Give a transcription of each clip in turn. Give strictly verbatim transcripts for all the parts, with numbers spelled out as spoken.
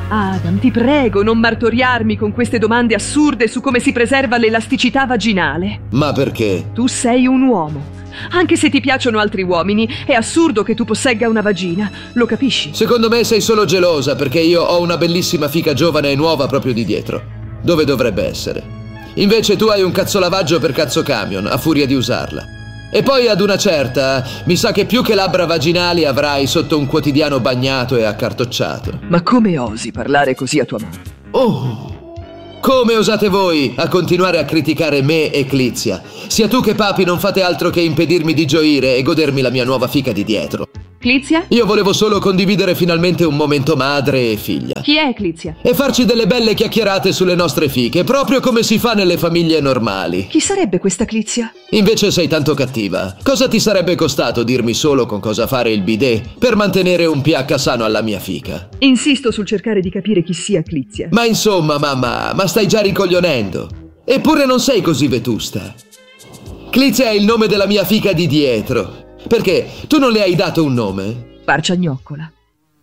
Adam, ti prego, non martoriarmi con queste domande assurde su come si preserva l'elasticità vaginale. Ma perché? Tu sei un uomo. Anche se ti piacciono altri uomini, è assurdo che tu possegga una vagina. Lo capisci? Secondo me sei solo gelosa perché io ho una bellissima fica giovane e nuova proprio di dietro. Dove dovrebbe essere? Invece tu hai un cazzolavaggio per cazzo camion, a furia di usarla. E poi ad una certa, mi sa che più che labbra vaginali avrai sotto un quotidiano bagnato e accartocciato. Ma come osi parlare così a tua madre? Oh! Come osate voi a continuare a criticare me e Clizia? Sia tu che papi non fate altro che impedirmi di gioire e godermi la mia nuova fica di dietro. Clizia? Io volevo solo condividere finalmente un momento madre e figlia. Chi è Clizia? E farci delle belle chiacchierate sulle nostre fiche, proprio come si fa nelle famiglie normali. Chi sarebbe questa Clizia? Invece sei tanto cattiva. Cosa ti sarebbe costato dirmi solo con cosa fare il bidet per mantenere un pH sano alla mia fica? Insisto sul cercare di capire chi sia Clizia. Ma insomma, mamma, ma stai già ricoglionendo. Eppure non sei così vetusta. Clizia è il nome della mia fica di dietro. Perché? Tu non le hai dato un nome? Parciagnoccola.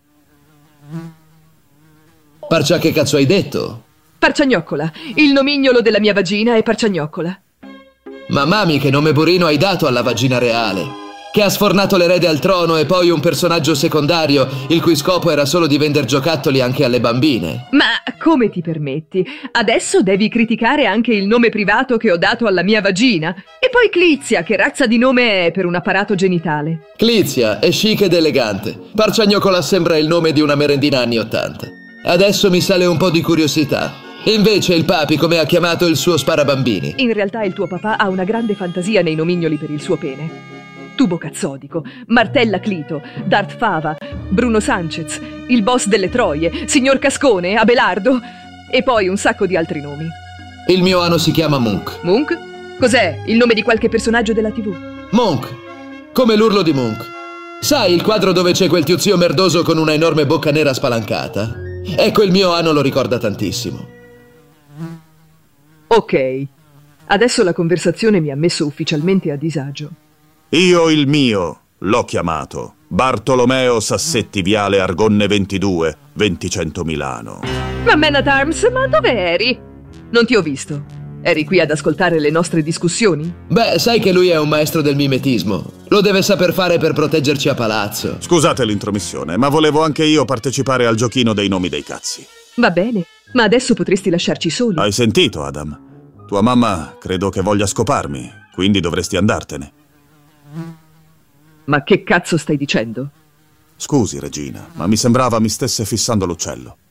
Parcia, che cazzo hai detto? Parciagnoccola. Il nomignolo della mia vagina è Parciagnoccola. Ma mami, che nome burino hai dato alla vagina reale? Che ha sfornato l'erede al trono e poi un personaggio secondario il cui scopo era solo di vender giocattoli anche alle bambine. Ma come ti permetti? Adesso devi criticare anche il nome privato che ho dato alla mia vagina? E poi Clizia, che razza di nome è per un apparato genitale? Clizia è chic ed elegante. Parciagnoccola sembra il nome di una merendina anni ottanta. Adesso mi sale un po' di curiosità. Invece il papi come ha chiamato il suo sparabambini? In realtà il tuo papà ha una grande fantasia nei nomignoli per il suo pene. Tubo Cazzodico, Martella Clito, Darth Fava, Bruno Sanchez, il boss delle Troie, Signor Cascone, Abelardo e poi un sacco di altri nomi. Il mio ano si chiama Munch. Munch? Cos'è? Il nome di qualche personaggio della tivù? Munch, come l'urlo di Munch. Sai il quadro dove c'è quel tiuzio merdoso con una enorme bocca nera spalancata? Ecco, il mio ano lo ricorda tantissimo. Ok, adesso la conversazione mi ha messo ufficialmente a disagio. Io il mio l'ho chiamato Bartolomeo Sassetti, Viale Argonne ventidue, Venticento Milano. Ma Man at Arms, ma dove eri? Non ti ho visto. Eri qui ad ascoltare le nostre discussioni? Beh, sai che lui è un maestro del mimetismo. Lo deve saper fare per proteggerci a palazzo. Scusate l'intromissione, ma volevo anche io partecipare al giochino dei nomi dei cazzi. Va bene, ma adesso potresti lasciarci soli. Hai sentito, Adam? Tua mamma credo che voglia scoparmi, quindi dovresti andartene. Ma che cazzo stai dicendo? Scusi, Regina, ma mi sembrava mi stesse fissando l'uccello.